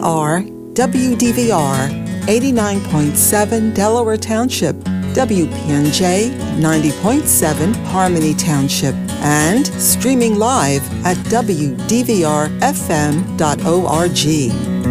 are WDVR 89.7 Delaware Township, WPNJ 90.7 Harmony Township, and streaming live at WDVRFM.org.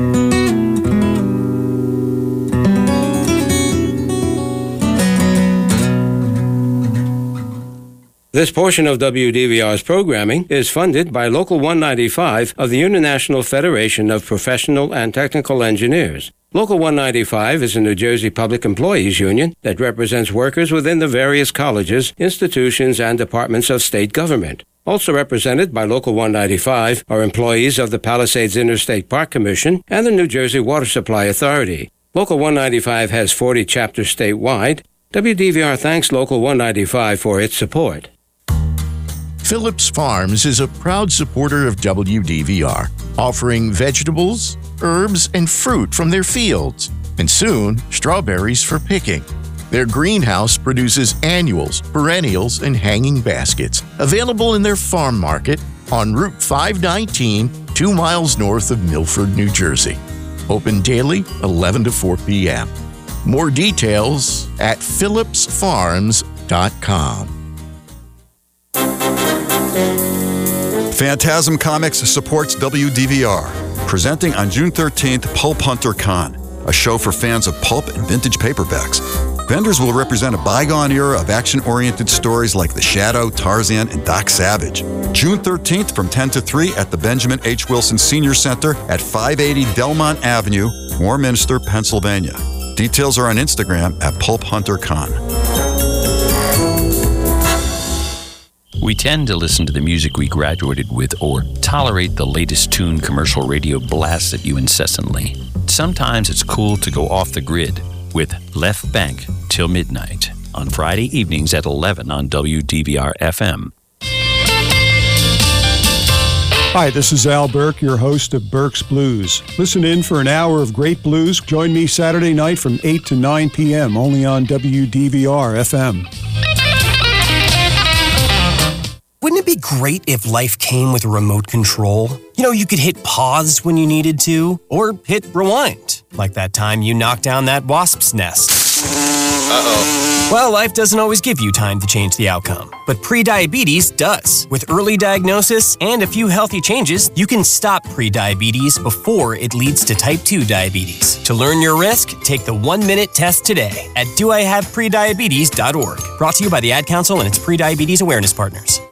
This portion of WDVR's programming is funded by Local 195 of the International Federation of Professional and Technical Engineers. Local 195 is a New Jersey public employees union that represents workers within the various colleges, institutions, and departments of state government. Also represented by Local 195 are employees of the Palisades Interstate Park Commission and the New Jersey Water Supply Authority. Local 195 has 40 chapters statewide. WDVR thanks Local 195 for its support. Phillips Farms is a proud supporter of WDVR, offering vegetables, herbs, and fruit from their fields, and soon, strawberries for picking. Their greenhouse produces annuals, perennials, and hanging baskets, available in their farm market on Route 519, 2 miles north of Milford, New Jersey. Open daily, 11 to 4 p.m. More details at phillipsfarms.com. Phantasm Comics supports WDVR, presenting on June 13th Pulp Hunter Con, a show for fans of pulp and vintage paperbacks. Vendors will represent a bygone era of action-oriented stories like The Shadow, Tarzan, and Doc Savage. June 13th from 10 to 3 at the Benjamin H. Wilson Senior Center at 580 Delmont Avenue, Warminster, Pennsylvania. Details are on Instagram at Pulp Hunter Con. We tend to listen to the music we graduated with or tolerate the latest tune commercial radio blasts at you incessantly. Sometimes it's cool to go off the grid with Left Bank Till Midnight on Friday evenings at 11 on WDVR FM. Hi, this is Al Burke, your host of Burke's Blues. Listen in for an hour of great blues. Join me Saturday night from 8 to 9 p.m. only on WDVR FM. Wouldn't it be great if life came with a remote control? You know, you could hit pause when you needed to, or hit rewind, like that time you knocked down that wasp's nest. Uh-oh. Well, life doesn't always give you time to change the outcome, but prediabetes does. With early diagnosis and a few healthy changes, you can stop prediabetes before it leads to type 2 diabetes. To learn your risk, take the 1-minute test today at doihaveprediabetes.org. Brought to you by the Ad Council and its prediabetes awareness partners.